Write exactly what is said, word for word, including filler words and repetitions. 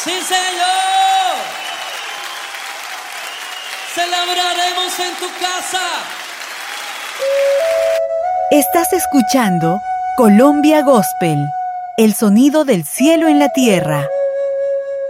Sí, señor. Celebraremos en tu casa. Estás escuchando Colombia Gospel, el sonido del cielo en la tierra.